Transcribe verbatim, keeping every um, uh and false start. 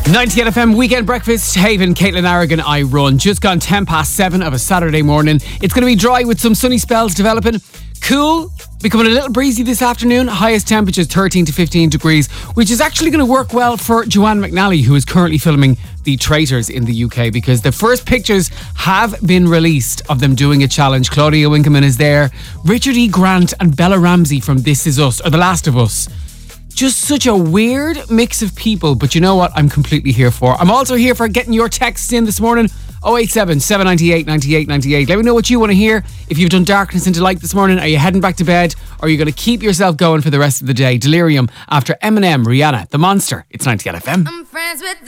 ninety-eight F M Weekend Breakfast. Haven, Caitlin Aragon, I run. Just gone ten past seven of a Saturday morning. It's going to be dry with some sunny spells developing. Cool, becoming a little breezy this afternoon. Highest temperatures thirteen to fifteen degrees, which is actually going to work well for Joanne McNally, who is currently filming The Traitors in the U K, because the first pictures have been released of them doing a challenge. Claudia Winkleman is there. Richard E. Grant and Bella Ramsey from This Is Us, or The Last of Us. Just such a weird mix of people, but you know what? I'm completely here for. I'm also here for getting your texts in this morning. oh eight seven, seven nine eight, nine eight nine eight. Let me know what you want to hear. If you've done darkness into light this morning, are you heading back to bed? Or are you going to keep yourself going for the rest of the day? Delirium after Eminem, Rihanna, The Monster. It's ninety-eight F M. I'm friends with